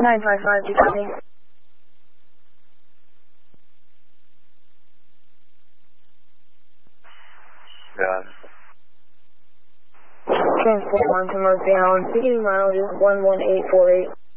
955, decoding. Got it. Transport 1 to Murphy Island, beginning mileage is 11848.